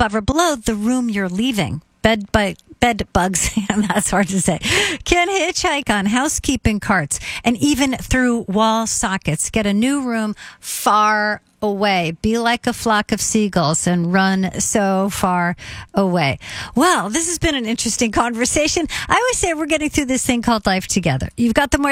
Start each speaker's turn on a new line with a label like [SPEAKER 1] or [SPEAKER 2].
[SPEAKER 1] above or below the room you're leaving. Bed bugs, that's hard to say, can hitchhike on housekeeping carts and even through wall sockets. Get a new room far away. Be like a flock of seagulls and run so far away. Well, this has been an interesting conversation. I always say we're getting through this thing called life together. You've got the more